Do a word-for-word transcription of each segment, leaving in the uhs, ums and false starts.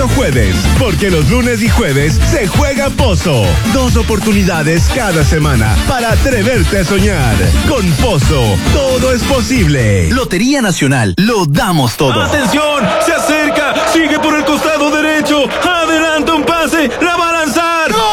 Solo jueves, porque los lunes y jueves se juega Pozo. Dos oportunidades cada semana para atreverte a soñar. Con Pozo, todo es posible. Lotería Nacional, lo damos todo. ¡Atención! ¡Se acerca! ¡Sigue por el costado derecho! ¡Adelanta un pase! ¡La va a lanzar! ¡Gol!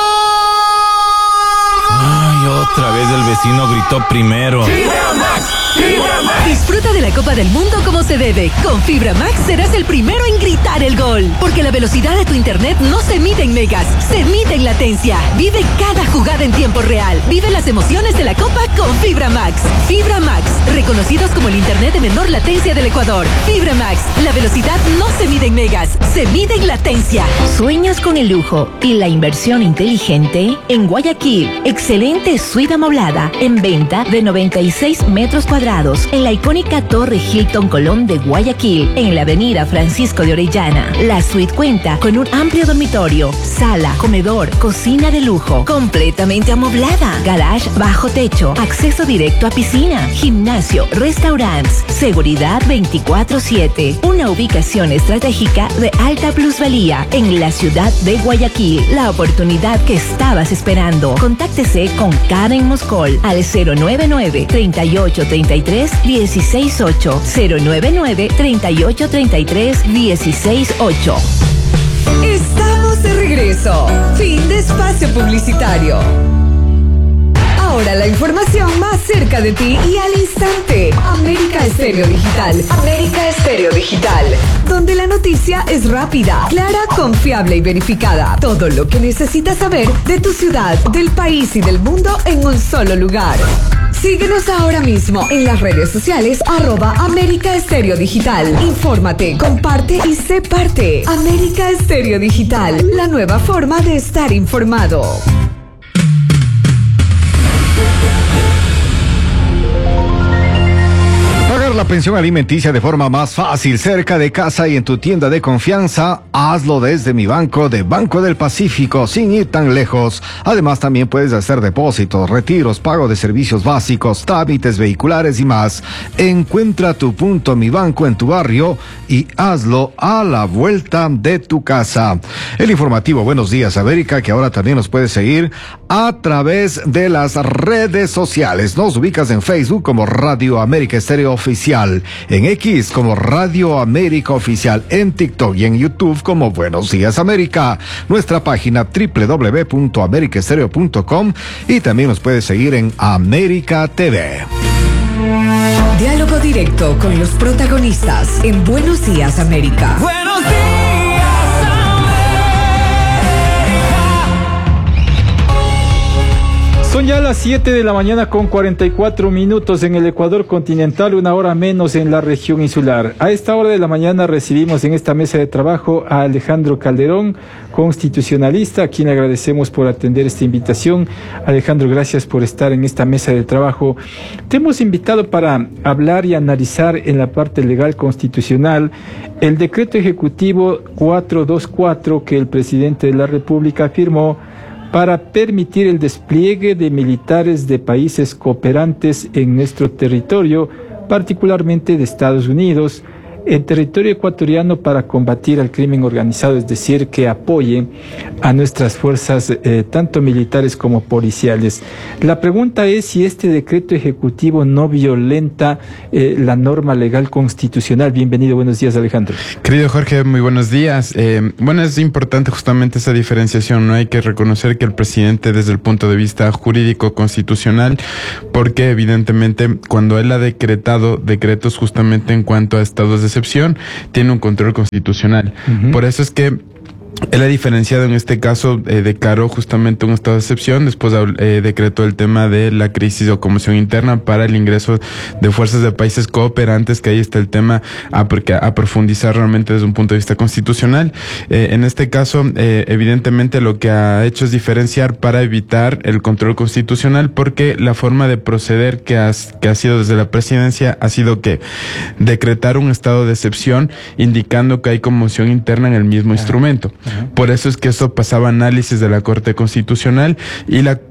Ay, otra vez el vecino gritó primero. ¡Fibra Max! ¡Fibra Max! Disfruta de la Copa del Mundo como se debe. Con Fibra Max serás el primero en gritar el gol. Porque la velocidad de tu internet no se mide en megas, se mide en latencia. Vive cada jugada en tiempo real. Vive las emociones de la Copa con Fibra Max. Fibra Max, reconocidos como el internet de menor latencia del Ecuador. Fibra Max, la velocidad no se mide en megas, se mide en latencia. ¿Sueñas con el lujo y la inversión inteligente? En Guayaquil, excelente suite amoblada en venta de noventa y seis metros cuadrados en la icónica Torre Hilton Colón de Guayaquil, en la avenida Francisco de Orellana. La suite cuenta con un amplio dormitorio, sala, comedor, cocina de lujo, completamente amoblada, garage bajo techo, acceso directo a piscina, gimnasio, restaurantes, seguridad veinticuatro siete. Una ubicación estratégica de alta plusvalía en la ciudad de Guayaquil. La oportunidad que estabas esperando. Contáctese con Karen Moscol al cero nueve nueve, treinta y ocho, treinta y tres, dieciséis ocho, cero nueve nueve, treinta y ocho, treinta y tres, dieciséis ocho. Estamos de regreso. Fin de espacio publicitario. Ahora la información más cerca de ti y al instante. América Estéreo Digital. América Estéreo Digital. Donde la noticia es rápida, clara, confiable y verificada. Todo lo que necesitas saber de tu ciudad, del país y del mundo en un solo lugar. Síguenos ahora mismo en las redes sociales arroba América Estéreo Digital. Infórmate, comparte y sé parte. América Estéreo Digital, la nueva forma de estar informado. Pagar la pensión alimenticia de forma más fácil, cerca de casa y en tu tienda de confianza, hazlo desde Mi Banco de Banco del Pacífico, sin ir tan lejos. Además, también puedes hacer depósitos, retiros, pago de servicios básicos, trámites vehiculares y más. Encuentra tu punto Mi Banco en tu barrio y hazlo a la vuelta de tu casa. El informativo Buenos Días América, que ahora también nos puedes seguir a través de las redes sociales. Nos ubicas en Facebook como Radio América Estéreo Oficial, en X como Radio América Oficial, en TikTok y en YouTube como Buenos Días América. Nuestra página doble u doble u doble u punto america estéreo punto com y también nos puedes seguir en América T V. Diálogo directo con los protagonistas en Buenos Días América. ¡Buenos días! Son ya las siete de la mañana con cuarenta y cuatro minutos en el Ecuador continental, una hora menos en la región insular. A esta hora de la mañana recibimos en esta mesa de trabajo a Alejandro Calderón, constitucionalista, a quien agradecemos por atender esta invitación. Alejandro, gracias por estar en esta mesa de trabajo. Te hemos invitado para hablar y analizar en la parte legal constitucional el decreto ejecutivo cuatrocientos veinticuatro que el presidente de la República firmó para permitir el despliegue de militares de países cooperantes en nuestro territorio, particularmente de Estados Unidos, en territorio ecuatoriano para combatir al crimen organizado, es decir, que apoye a nuestras fuerzas, eh, tanto militares como policiales. La pregunta es si este decreto ejecutivo no violenta eh, la norma legal constitucional. Bienvenido, buenos días, Alejandro. Querido Jorge, muy buenos días. Eh, bueno, es importante justamente esa diferenciación, ¿no? Hay que reconocer que el presidente, desde el punto de vista jurídico constitucional, porque evidentemente cuando él ha decretado decretos justamente en cuanto a estados de excepción, tiene un control constitucional. Uh-huh. Por eso es que él ha diferenciado en este caso, eh, declaró justamente un estado de excepción, después eh, decretó el tema de la crisis o conmoción interna para el ingreso de fuerzas de países cooperantes, que ahí está el tema a, a profundizar realmente desde un punto de vista constitucional. Eh, en este caso, eh, evidentemente lo que ha hecho es diferenciar para evitar el control constitucional, porque la forma de proceder que, has, que ha sido desde la presidencia ha sido que decretar un estado de excepción indicando que hay conmoción interna en el mismo instrumento. Por eso es que esto pasaba análisis de la Corte Constitucional y la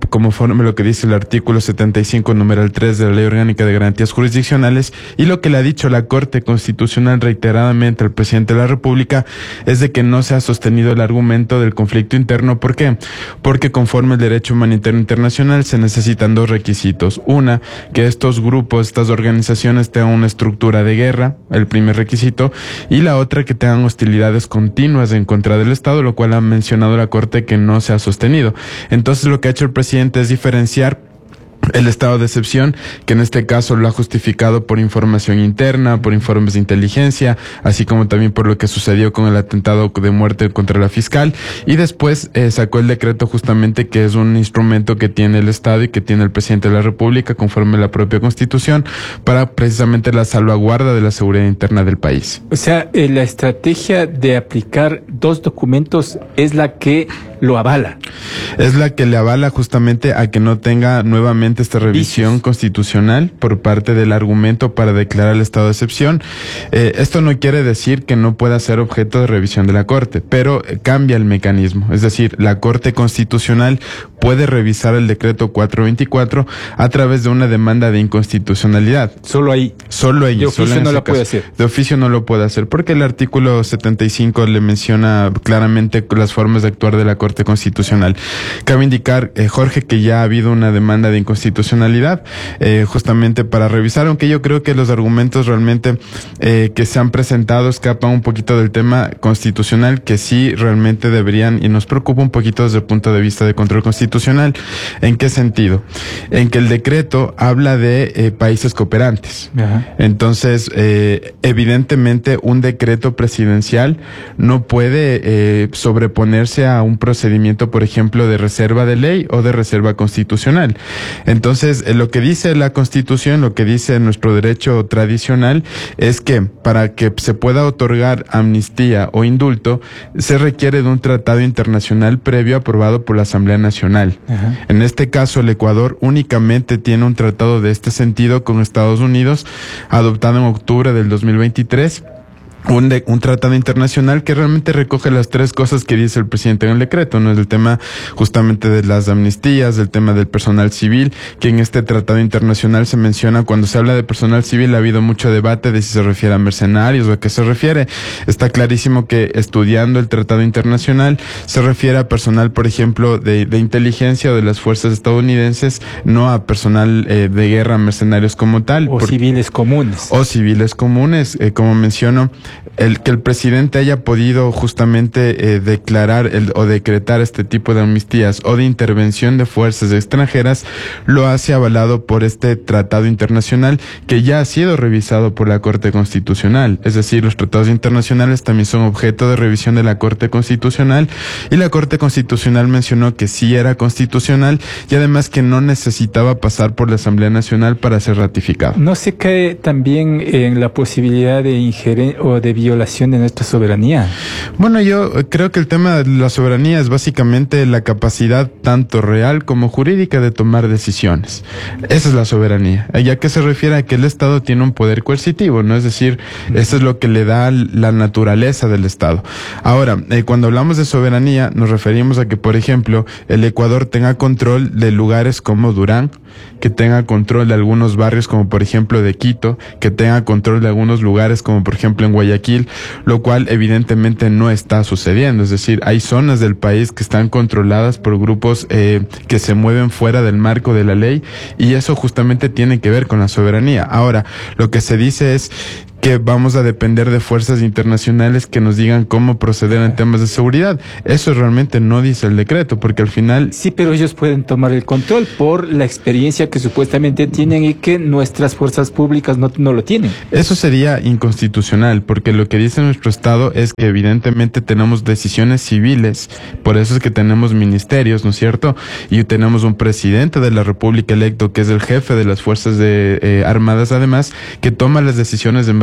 conforme lo que dice el artículo setenta y cinco, numeral tres de la Ley Orgánica de Garantías Jurisdiccionales, y lo que le ha dicho la Corte Constitucional reiteradamente al presidente de la República es de que no se ha sostenido el argumento del conflicto interno. ¿Por qué? Porque conforme el derecho humanitario internacional se necesitan dos requisitos. Una, que estos grupos, estas organizaciones tengan una estructura de guerra, el primer requisito, y la otra, que tengan hostilidades continuas en contra del Estado, lo cual ha mencionado la Corte que no se ha sostenido. Entonces lo que ha hecho el presidente es diferenciar el estado de excepción, que en este caso lo ha justificado por información interna, por informes de inteligencia, así como también por lo que sucedió con el atentado de muerte contra la fiscal, y después eh, sacó el decreto justamente, que es un instrumento que tiene el Estado y que tiene el presidente de la República conforme a la propia Constitución para precisamente la salvaguarda de la seguridad interna del país. O sea, eh, la estrategia de aplicar dos documentos es la que lo avala. Es la que le avala justamente a que no tenga nuevamente esta revisión Dices. constitucional por parte del argumento para declarar el estado de excepción. Eh, esto no quiere decir que no pueda ser objeto de revisión de la Corte, pero eh, cambia el mecanismo. Es decir, la Corte Constitucional puede revisar el decreto cuatrocientos veinticuatro a través de una demanda de inconstitucionalidad. Solo ahí. Solo ahí. De oficio no lo puede hacer. De oficio no lo puede hacer, porque el artículo setenta y cinco le menciona claramente las formas de actuar de la Corte Constitucional. Cabe indicar, eh, Jorge, que ya ha habido una demanda de inconstitucionalidad eh, justamente para revisar, aunque yo creo que los argumentos realmente eh, que se han presentado escapan un poquito del tema constitucional, que sí realmente deberían, y nos preocupa un poquito desde el punto de vista de control constitucional. ¿En qué sentido? En que el decreto habla de eh, países cooperantes. Ajá. Entonces, eh, evidentemente un decreto presidencial no puede eh, sobreponerse a un procedimiento, por ejemplo, de reserva de ley o de reserva constitucional. Entonces, eh, lo que dice la Constitución, lo que dice nuestro derecho tradicional, es que para que se pueda otorgar amnistía o indulto, se requiere de un tratado internacional previo aprobado por la Asamblea Nacional. Ajá. En este caso, el Ecuador únicamente tiene un tratado de este sentido con Estados Unidos, adoptado en octubre del dos mil veintitrés. Un, de, un tratado internacional que realmente recoge las tres cosas que dice el presidente en el decreto, ¿no? Es el tema justamente de las amnistías, el tema del personal civil, que en este tratado internacional se menciona. Cuando se habla de personal civil ha habido mucho debate de si se refiere a mercenarios o a qué se refiere. Está clarísimo que estudiando el tratado internacional se refiere a personal, por ejemplo, de, de inteligencia o de las fuerzas estadounidenses, no a personal eh, de guerra, mercenarios como tal. O por, civiles comunes. O civiles comunes, eh, como menciono. El que el presidente haya podido justamente eh, declarar el, o decretar este tipo de amnistías o de intervención de fuerzas extranjeras lo hace avalado por este tratado internacional que ya ha sido revisado por la Corte Constitucional. Es decir, los tratados internacionales también son objeto de revisión de la Corte Constitucional, y la Corte Constitucional mencionó que sí era constitucional y además que no necesitaba pasar por la Asamblea Nacional para ser ratificado. ¿No se cae también en la posibilidad de injerencia o de violación de nuestra soberanía? Bueno, yo creo que el tema de la soberanía es básicamente la capacidad tanto real como jurídica de tomar decisiones. Esa es la soberanía. ¿Y a qué se refiere? A que el Estado tiene un poder coercitivo, ¿no? Es decir, eso es lo que le da la naturaleza del Estado. Ahora, eh, cuando hablamos de soberanía, nos referimos a que, por ejemplo, el Ecuador tenga control de lugares como Durán, que tenga control de algunos barrios como, por ejemplo, de Quito, que tenga control de algunos lugares como, por ejemplo, en Guayaquil, lo cual evidentemente no está sucediendo. Es decir, hay zonas del país que están controladas por grupos eh, que se mueven fuera del marco de la ley, y eso justamente tiene que ver con la soberanía. Ahora, lo que se dice es que vamos a depender de fuerzas internacionales que nos digan cómo proceder en temas de seguridad. Eso realmente no dice el decreto, porque al final... Sí, pero ellos pueden tomar el control por la experiencia que supuestamente tienen y que nuestras fuerzas públicas no, no lo tienen. Eso sería inconstitucional, porque lo que dice nuestro Estado es que evidentemente tenemos decisiones civiles, por eso es que tenemos ministerios, ¿no es cierto? Y tenemos un presidente de la República electo, que es el jefe de las fuerzas de, eh, armadas, además, que toma las decisiones en base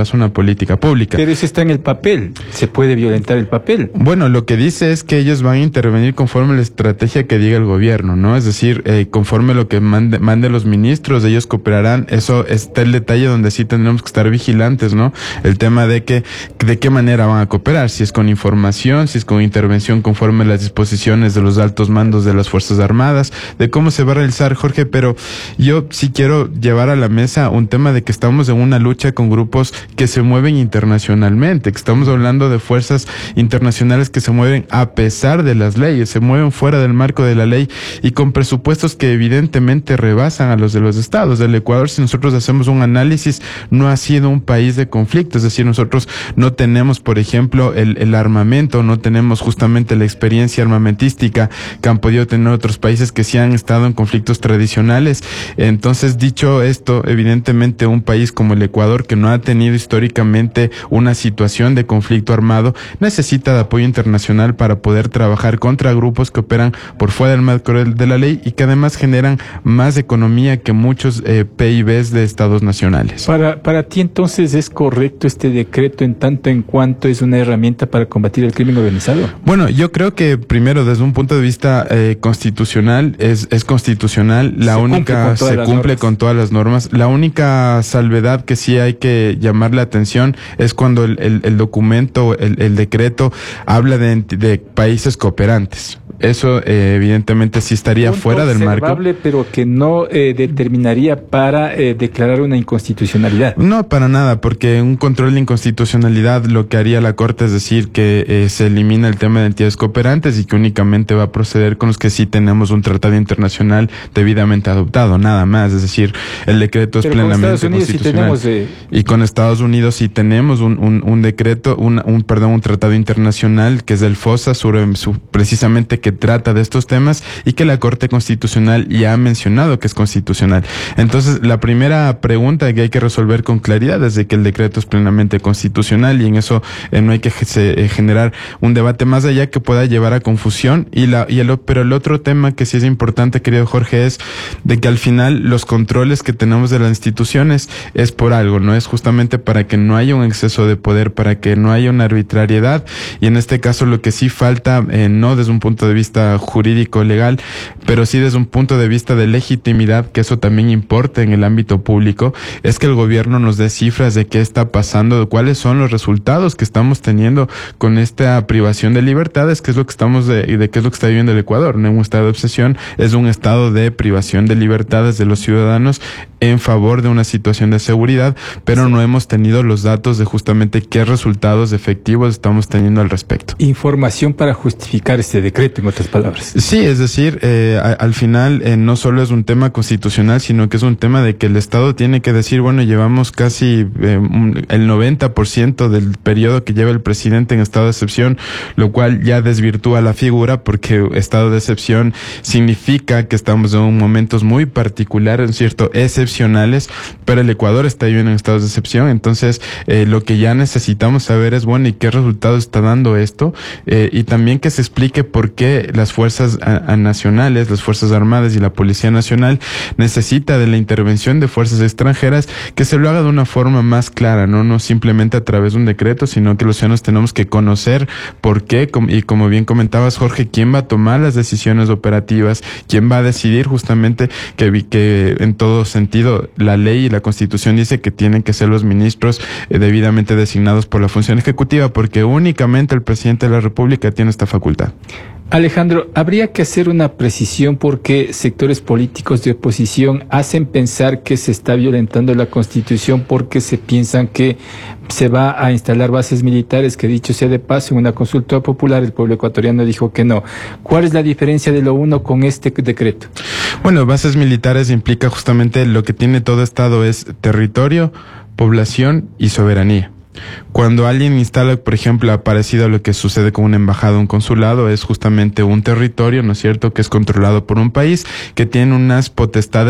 es una política pública. Pero eso está en el papel. ¿Se puede violentar el papel? Bueno, lo que dice es que ellos van a intervenir conforme la estrategia que diga el gobierno, ¿no? Es decir, eh, conforme lo que mande, mande los ministros, ellos cooperarán. Eso está el detalle donde sí tendremos que estar vigilantes, ¿no? El tema de que, de qué manera van a cooperar, si es con información, si es con intervención conforme las disposiciones de los altos mandos de las Fuerzas Armadas, de cómo se va a realizar, Jorge, pero yo sí quiero llevar a la mesa un tema de que estamos en una lucha con grupos que se mueven internacionalmente, que estamos hablando de fuerzas internacionales que se mueven a pesar de las leyes, se mueven fuera del marco de la ley y con presupuestos que evidentemente rebasan a los de los estados. El Ecuador, si nosotros hacemos un análisis, no ha sido un país de conflicto, es decir, nosotros no tenemos, por ejemplo, el, el armamento, no tenemos justamente la experiencia armamentística que han podido tener otros países que sí han estado en conflictos tradicionales. Entonces, dicho esto, evidentemente un país como el Ecuador, que no ha tenido históricamente una situación de conflicto armado, necesita de apoyo internacional para poder trabajar contra grupos que operan por fuera del marco de la ley y que además generan más economía que muchos eh, P I Bs de estados nacionales. Para, para ti entonces es correcto este decreto en tanto en cuanto es una herramienta para combatir el crimen organizado. Bueno, yo creo que primero desde un punto de vista eh, constitucional es, es constitucional. La se única cumple se cumple normas. con todas las normas. La única salvedad que sí hay que llamar la atención es cuando el, el, el documento, el, el decreto habla de, de países cooperantes. Eso eh, evidentemente sí estaría Punto fuera del marco. Pero que no eh, determinaría para eh, declarar una inconstitucionalidad. No, para nada, porque un control de inconstitucionalidad lo que haría la Corte es decir que eh, se elimina el tema de entidades cooperantes y que únicamente va a proceder con los que sí tenemos un tratado internacional debidamente adoptado, nada más. Es decir, el decreto pero es plenamente constitucional. Sí tenemos, eh... Y con Estados Unidos sí tenemos un, un, un decreto, un, un, perdón, un tratado internacional que es el FOSA, sur, sur, precisamente que trata de estos temas y que la Corte Constitucional ya ha mencionado que es constitucional. Entonces, la primera pregunta que hay que resolver con claridad es de que el decreto es plenamente constitucional y en eso eh, no hay que se, eh, generar un debate más allá que pueda llevar a confusión. Y la y el, pero el otro tema que sí es importante, querido Jorge, es de que al final los controles que tenemos de las instituciones es por algo, no es justamente para que no haya un exceso de poder, para que no haya una arbitrariedad y en este caso lo que sí falta, eh, no desde un punto de vista jurídico legal, pero sí desde un punto de vista de legitimidad, que eso también importa en el ámbito público, es que el gobierno nos dé cifras de qué está pasando, de cuáles son los resultados que estamos teniendo con esta privación de libertades, que es lo que estamos de, de qué es lo que está viviendo el Ecuador. No es un estado de obsesión, es un estado de privación de libertades de los ciudadanos en favor de una situación de seguridad, pero sí. no hemos tenido los datos de justamente qué resultados efectivos estamos teniendo al respecto. Información para justificar este decreto, en otras palabras. Sí, es decir, eh, a, al final eh, no solo es un tema constitucional, sino que es un tema de que el Estado tiene que decir, bueno, llevamos casi eh, un, el noventa por ciento del periodo que lleva el presidente en estado de excepción, lo cual ya desvirtúa la figura porque estado de excepción significa que estamos en momentos muy particulares, ¿cierto?, excepcionales, pero el Ecuador está viviendo en estados de excepción, entonces eh, lo que ya necesitamos saber es, bueno, ¿y qué resultados está dando esto? Eh, y también que se explique por qué las fuerzas a, a nacionales, las Fuerzas Armadas y la Policía Nacional necesita de la intervención de fuerzas extranjeras, que se lo haga de una forma más clara, no, no simplemente a través de un decreto, sino que los ciudadanos tenemos que conocer por qué, y como bien comentabas, Jorge, quién va a tomar las decisiones operativas, quién va a decidir justamente que, que en todo sentido la ley y la Constitución dice que tienen que ser los ministros eh, debidamente designados por la función ejecutiva, porque únicamente el presidente de la República tiene esta facultad. Alejandro, habría que hacer una precisión porque sectores políticos de oposición hacen pensar que se está violentando la Constitución porque se piensan que se va a instalar bases militares, que dicho sea de paso, en una consulta popular el pueblo ecuatoriano dijo que no. ¿Cuál es la diferencia de lo uno con este decreto? Bueno, bases militares implica justamente lo que tiene todo Estado es territorio, población y soberanía. Cuando alguien instala, por ejemplo, parecido a lo que sucede con una embajada o un consulado, es justamente un territorio, ¿no es cierto?, que es controlado por un país que tiene unas potestades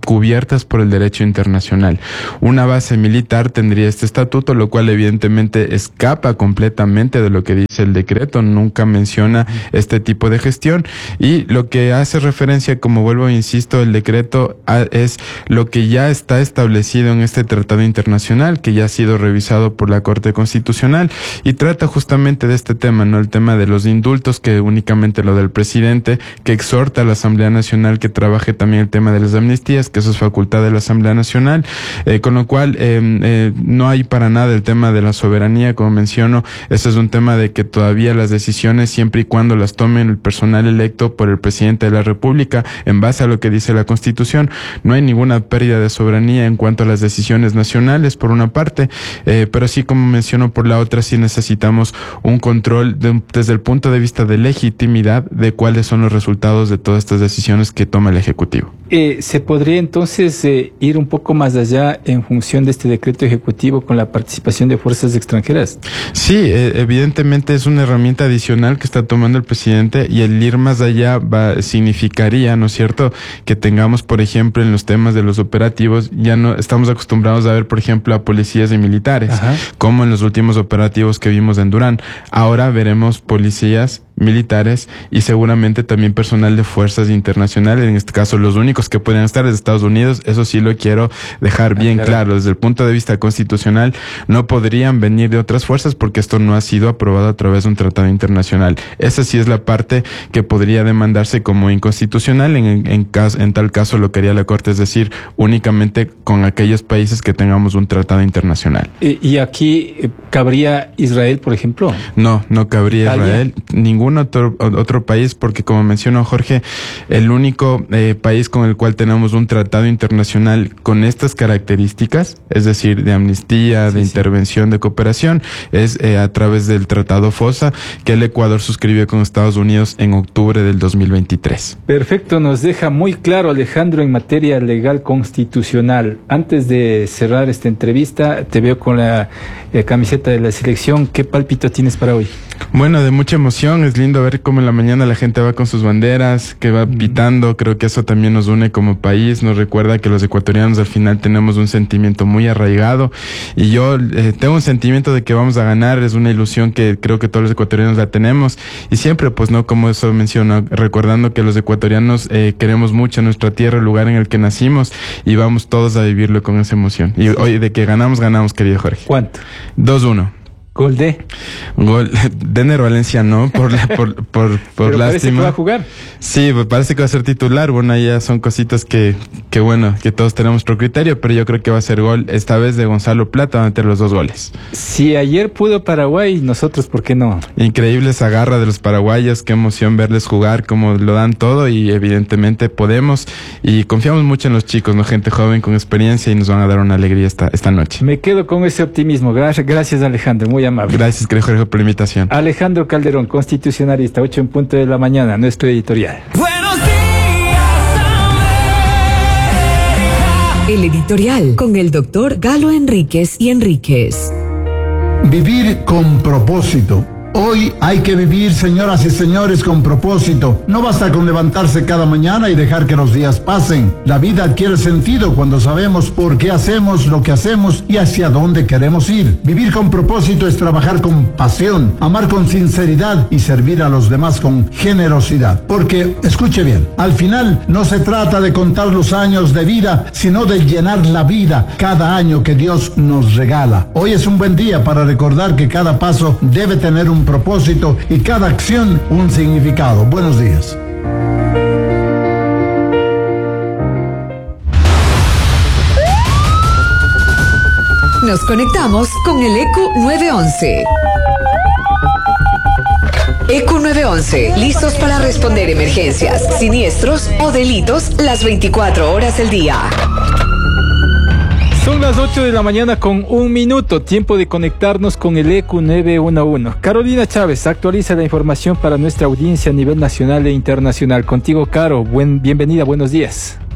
cubiertas por el derecho internacional. Una base militar tendría este estatuto, lo cual evidentemente escapa completamente de lo que dice el decreto, nunca menciona este tipo de gestión, y lo que hace referencia, como vuelvo e insisto, el decreto a, es lo que ya está establecido en este tratado internacional, que ya ha sido revisado por la Corte Constitucional, y trata justamente de este tema, ¿no? El tema de los indultos, que únicamente lo del presidente, que exhorta a la Asamblea Nacional que trabaje también el tema de las amnistías, que eso es facultad de la Asamblea Nacional, eh, con lo cual eh, eh, no hay para nada el tema de la soberanía, como menciono. Ese es un tema de que todavía las decisiones, siempre y cuando las tomen el personal electo por el presidente de la República, en base a lo que dice la Constitución, no hay ninguna pérdida de soberanía en cuanto a las decisiones nacionales, por una parte, eh, pero sí, como menciono, por la otra, sí necesitamos un control de, desde el punto de vista de legitimidad de cuáles son los resultados de todas estas decisiones que toma el Ejecutivo. Eh, ¿Se podría entonces eh, ir un poco más allá en función de este decreto ejecutivo con la participación de fuerzas extranjeras? Sí, eh, evidentemente es una herramienta adicional que está tomando el presidente, y el ir más allá va, significaría, ¿no es cierto?, que tengamos, por ejemplo, en los temas de los operativos, ya no estamos acostumbrados a ver, por ejemplo, a policías y militares, Ajá. como en los últimos operativos que vimos en Durán. Ahora veremos policías, militares y seguramente también personal de fuerzas internacionales, en este caso los únicos que pueden estar es Estados Unidos. Eso sí lo quiero dejar bien claro. claro, desde el punto de vista constitucional no podrían venir de otras fuerzas porque esto no ha sido aprobado a través de un tratado internacional. Esa sí es la parte que podría demandarse como inconstitucional, en, en, en, caso, en tal caso lo que haría la Corte, es decir, únicamente con aquellos países que tengamos un tratado internacional. ¿Y, y aquí eh, cabría Israel, por ejemplo? No, no cabría ¿Italia? Israel, ningún Otro, otro país, porque como mencionó Jorge, el único eh, país con el cual tenemos un tratado internacional con estas características, es decir, de amnistía, sí, de sí. intervención, de cooperación, es eh, a través del Tratado FOSA, que el Ecuador suscribió con Estados Unidos en octubre del dos mil veintitrés. Perfecto, nos deja muy claro, Alejandro, en materia legal constitucional. Antes de cerrar esta entrevista, te veo con la eh, camiseta de la selección. ¿Qué pálpito tienes para hoy? Bueno, de mucha emoción. Es lindo ver cómo en la mañana la gente va con sus banderas, que va pitando. Creo que eso también nos une como país, nos recuerda que los ecuatorianos al final tenemos un sentimiento muy arraigado, y yo eh, tengo un sentimiento de que vamos a ganar. Es una ilusión que creo que todos los ecuatorianos la tenemos, y siempre, pues no, como eso menciono, recordando que los ecuatorianos eh, queremos mucho nuestra tierra, el lugar en el que nacimos, y vamos todos a vivirlo con esa emoción. Y hoy de que ganamos, ganamos, querido Jorge. ¿Cuánto? dos uno. Gol de Gol de Ener Valencia, no, por por por, por Pero lástima. Parece que va a jugar. Sí, parece que va a ser titular. Bueno, ya son cositas que, que bueno, que todos tenemos nuestro criterio, pero yo creo que va a ser gol, esta vez de Gonzalo Plata, va a meter los dos goles. Si ayer pudo Paraguay, nosotros, ¿por qué no? Increíble esa garra de los paraguayos, qué emoción verles jugar, cómo lo dan todo, y evidentemente podemos, y confiamos mucho en los chicos, ¿no? Gente joven con experiencia, y nos van a dar una alegría esta, esta noche. Me quedo con ese optimismo. Gracias, gracias Alejandro, muy amable. Gracias, querido Jorge, por la invitación. Alejandro Calderón, constitucionalista, ocho en punto de la mañana, nuestro editorial. Buenos días, América. El editorial con el doctor Galo Enríquez y Enríquez. Vivir con propósito. Hoy hay que vivir, señoras y señores, con propósito. No basta con levantarse cada mañana y dejar que los días pasen. La vida adquiere sentido cuando sabemos por qué hacemos lo que hacemos y hacia dónde queremos ir. Vivir con propósito es trabajar con pasión, amar con sinceridad y servir a los demás con generosidad. Porque, escuche bien, al final no se trata de contar los años de vida, sino de llenar la vida cada año que Dios nos regala. Hoy es un buen día para recordar que cada paso debe tener un propósito y cada acción un significado. Buenos días. Nos conectamos con el E Q nueve once. E Q nueve once, listos para responder emergencias, siniestros o delitos las veinticuatro horas del día. Son las ocho de la mañana con un minuto, tiempo de conectarnos con el E Q nueve once. Carolina Chávez actualiza la información para nuestra audiencia a nivel nacional e internacional. Contigo, Caro, buen, bienvenida, buenos días.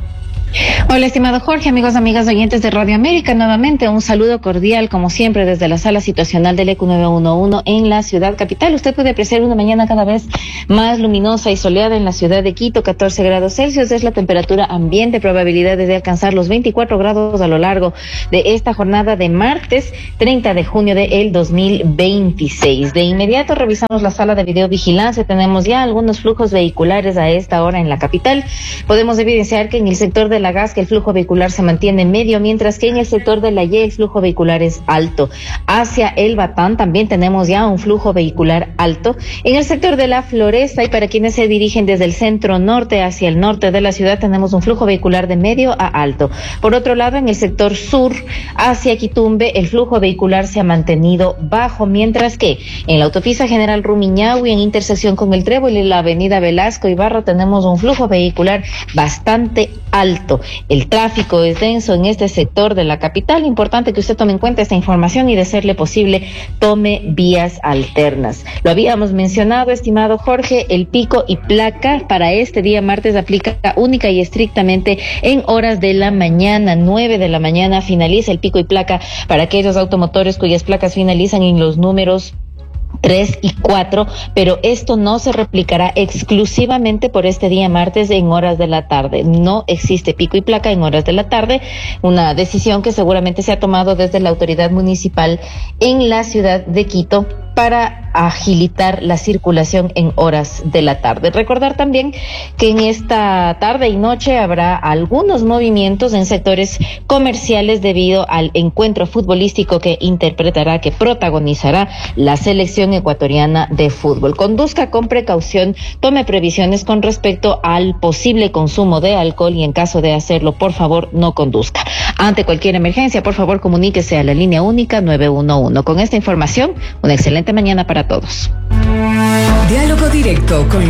Hola, estimado Jorge, amigos, amigas oyentes de Radio América, nuevamente un saludo cordial, como siempre, desde la sala situacional del E Q nueve uno uno en la ciudad capital. Usted puede apreciar una mañana cada vez más luminosa y soleada en la ciudad de Quito, catorce grados Celsius, es la temperatura ambiente, probabilidades de alcanzar los veinticuatro grados a lo largo de esta jornada de martes, treinta de junio del dos mil veintiséis. De inmediato revisamos la sala de videovigilancia, tenemos ya algunos flujos vehiculares a esta hora en la capital. Podemos evidenciar que en el sector de la Gasca el flujo vehicular se mantiene medio, mientras que en el sector de la Y el flujo vehicular es alto. Hacia el Batán también tenemos ya un flujo vehicular alto. En el sector de la Floresta y para quienes se dirigen desde el centro norte hacia el norte de la ciudad tenemos un flujo vehicular de medio a alto. Por otro lado, en el sector sur hacia Quitumbe el flujo vehicular se ha mantenido bajo, mientras que en la autopista General Rumiñahui en intersección con el Trébol y la avenida Velasco Ibarra tenemos un flujo vehicular bastante alto. El tráfico es denso en este sector de la capital. Importante que usted tome en cuenta esta información y, de serle posible, tome vías alternas. Lo habíamos mencionado, estimado Jorge, el pico y placa para este día martes aplica única y estrictamente en horas de la mañana. nueve de la mañana finaliza el pico y placa para aquellos automotores cuyas placas finalizan en los números tres y cuatro, pero esto no se replicará exclusivamente por este día martes en horas de la tarde. No existe pico y placa en horas de la tarde, una decisión que seguramente se ha tomado desde la autoridad municipal en la ciudad de Quito para agilitar la circulación en horas de la tarde. Recordar también que en esta tarde y noche habrá algunos movimientos en sectores comerciales debido al encuentro futbolístico que interpretará, que protagonizará la selección ecuatoriana de fútbol. Conduzca con precaución, tome previsiones con respecto al posible consumo de alcohol y en caso de hacerlo, por favor, no conduzca. Ante cualquier emergencia, por favor, comuníquese a la línea única nueve uno uno. Con esta información, una excelente mañana para todos. Diálogo directo con